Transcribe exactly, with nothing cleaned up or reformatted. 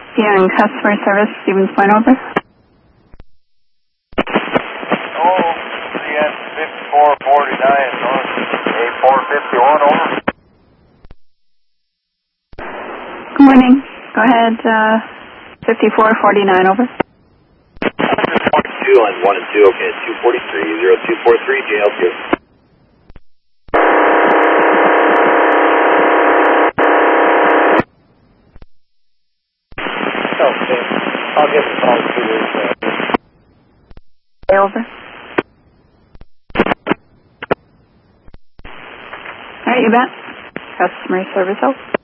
Yeah, and customer service, Stevens Point, over. Oh, C N fifty-four forty-nine, North A four fifty-one, over. Good morning. Go ahead, uh, fifty-four forty-nine, over. Two on one and two, okay, two forty-three, zero two four three, J L two. Okay, I'll get the call to you. Over. All right, you bet. Customer service, over.